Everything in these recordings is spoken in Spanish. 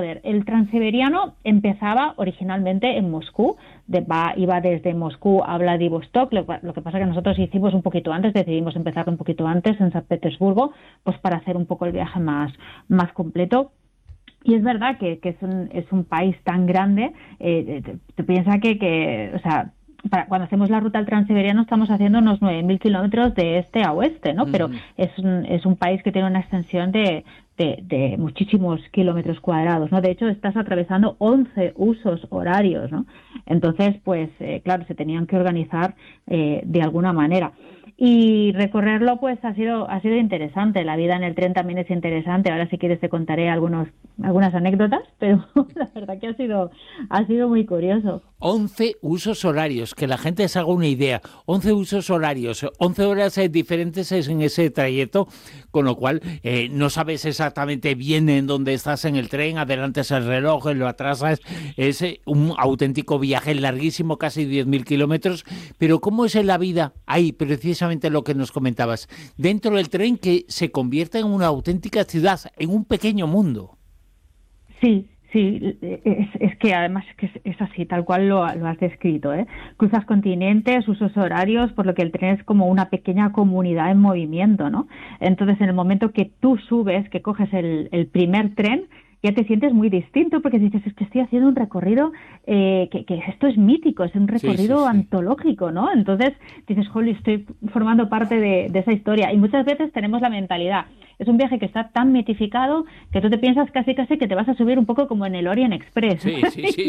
ver, el Transiberiano empezaba originalmente en Moscú, iba desde Moscú a Vladivostok, lo que pasa que nosotros hicimos un poquito antes, decidimos empezar un poquito antes en San Petersburgo, pues para hacer un poco el viaje más completo. Y es verdad que es un país tan grande, te piensas o sea, cuando hacemos la ruta al Transiberiano estamos haciendo unos 9.000 kilómetros de este a oeste, ¿no? Pero es un país que tiene una extensión de muchísimos kilómetros cuadrados, ¿no? De hecho, estás atravesando 11 usos horarios, ¿no? Entonces, pues, claro, se tenían que organizar de alguna manera. Y recorrerlo, pues, ha sido interesante. La vida en el tren también es interesante. Ahora, si quieres, te contaré algunas anécdotas, pero la verdad que ha sido muy curioso. 11 usos horarios, que la gente se haga una idea. 11 usos horarios, 11 horas diferentes en ese trayecto, con lo cual no sabes exactamente bien en dónde estás en el tren, adelantas el reloj, lo atrasas. Es un auténtico viaje larguísimo, casi 10.000 kilómetros. Pero ¿cómo es en la vida ahí, precisamente lo que nos comentabas, dentro del tren, que se convierte en una auténtica ciudad, en un pequeño mundo? Sí, es que además es así, tal cual lo has descrito, ¿eh? Cruzas continentes, usos horarios, por lo que el tren es como una pequeña comunidad en movimiento, ¿no? Entonces, en el momento que tú subes, que coges el primer tren, ya te sientes muy distinto, porque dices, es que estoy haciendo un recorrido que esto es mítico, es un recorrido antológico, ¿no? Entonces dices, jolly, estoy formando parte de esa historia. Y muchas veces tenemos la mentalidad, es un viaje que está tan mitificado que tú te piensas casi que te vas a subir un poco como en el Orient Express. Sí.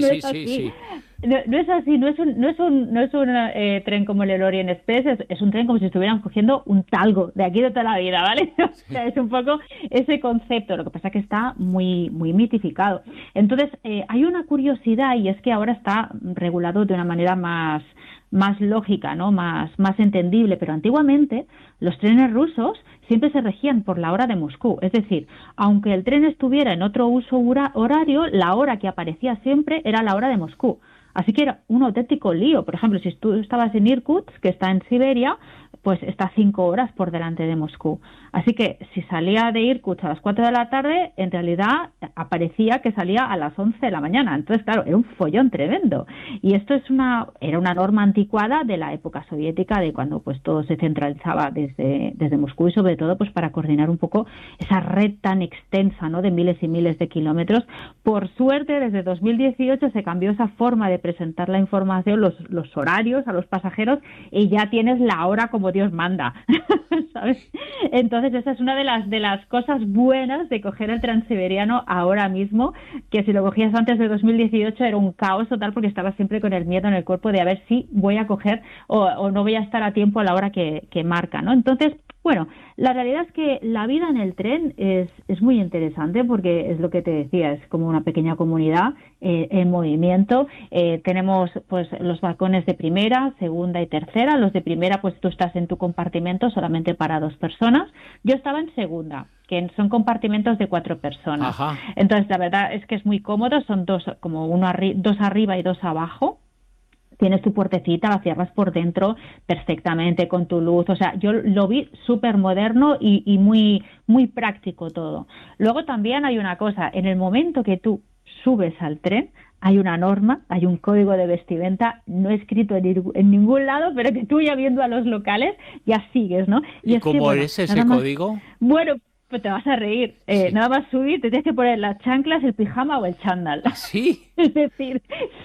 No es así, no es un tren como el Orient Express, es un tren como si estuvieran cogiendo un talgo de aquí de toda la vida, ¿vale? O sea, es un poco ese concepto, lo que pasa es que está muy mitificado. Entonces, hay una curiosidad, y es que ahora está regulado de una manera más lógica, ¿no? Más entendible, pero antiguamente los trenes rusos siempre se regían por la hora de Moscú, es decir, aunque el tren estuviera en otro uso horario, la hora que aparecía siempre era la hora de Moscú. Así que era un auténtico lío. Por ejemplo, si tú estabas en Irkutsk, que está en Siberia, pues está 5 horas por delante de Moscú. Así que si salía de Irkutsk a las 4 de la tarde, en realidad aparecía que salía a las 11 de la mañana. Entonces, claro, era un follón tremendo. Y esto era una norma anticuada de la época soviética, de cuando pues todo se centralizaba desde Moscú, y sobre todo pues para coordinar un poco esa red tan extensa, ¿no?, de miles y miles de kilómetros. Por suerte, desde 2018 se cambió esa forma de presentar la información, los horarios a los pasajeros, y ya tienes la hora como Dios manda, ¿sabes? Entonces, esa es una de las cosas buenas de coger el Transiberiano ahora mismo, que si lo cogías antes de 2018 era un caos total, porque estabas siempre con el miedo en el cuerpo de a ver si voy a coger o no voy a estar a tiempo a la hora que marca, ¿no? Entonces, bueno, la realidad es que la vida en el tren es muy interesante, porque es lo que te decía, es como una pequeña comunidad en movimiento. Tenemos pues los vagones de primera, segunda y tercera. Los de primera, pues tú estás en tu compartimento solamente para 2 personas. Yo estaba en segunda, que son compartimentos de 4 personas. Ajá. Entonces, la verdad es que es muy cómodo, son dos arriba y 2 abajo. Tienes tu puertecita, la cierras por dentro perfectamente con tu luz. O sea, yo lo vi súper moderno y muy práctico todo. Luego también hay una cosa, en el momento que tú subes al tren, hay una norma, hay un código de vestimenta no escrito en ningún lado, pero que tú, ya viendo a los locales, ya sigues, ¿no? ¿Y cómo es ese código? Bueno, pues te vas a reír. Nada más subir, te tienes que poner las chanclas, el pijama o el chándal. ¿Ah, sí? Es decir,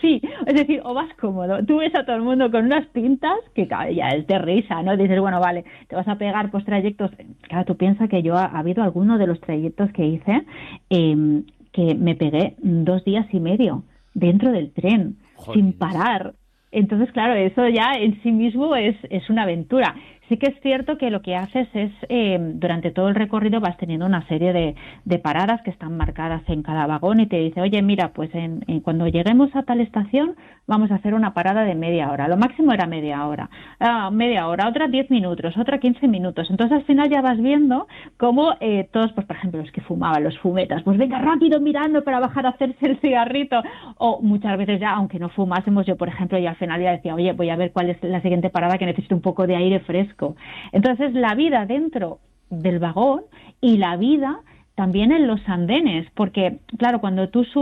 o vas cómodo. Tú ves a todo el mundo con unas pintas que ya es de risa, ¿no? Dices, bueno, vale, te vas a pegar pues trayectos. Claro, tú piensas que ha habido alguno de los trayectos que hice que me pegué 2 días y medio dentro del tren, Joder, sin parar. Entonces, claro, eso ya en sí mismo es una aventura. Sí que es cierto que lo que haces es, durante todo el recorrido vas teniendo una serie de paradas que están marcadas en cada vagón, y te dice, oye, mira, pues cuando lleguemos a tal estación vamos a hacer una parada de media hora. Lo máximo era media hora. Media hora, otra 10 minutos, otra 15 minutos. Entonces, al final ya vas viendo cómo todos, pues por ejemplo, los que fumaban, los fumetas, pues venga rápido mirando para bajar a hacerse el cigarrito. O muchas veces ya, aunque no fumásemos, yo por ejemplo, ya al final ya decía, oye, voy a ver cuál es la siguiente parada, que necesito un poco de aire fresco. Entonces, la vida dentro del vagón y la vida también en los andenes, porque claro, cuando tú